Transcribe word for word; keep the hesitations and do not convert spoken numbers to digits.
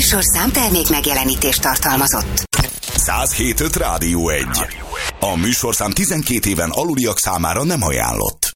műsorszám termék megjelenítést tartalmazott. száz hét öt Rádió egy. A műsorszám tizenkét éven aluliak számára nem ajánlott.